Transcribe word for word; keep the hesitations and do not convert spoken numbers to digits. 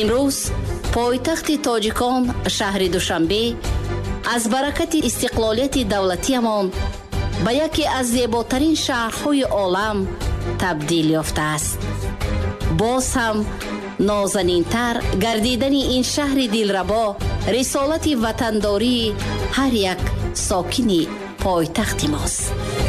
имрӯз пойтахти тоҷикон шаҳри Душанбе аз баракати истиқлолияти давлатиямон ба яке аз зеботарин шаҳрҳои олам табдил ёфтааст. боз ҳам нозанинтар гардидани ин шаҳри дилрабо рисолати ватандории ҳар як сокини пойтахти мост.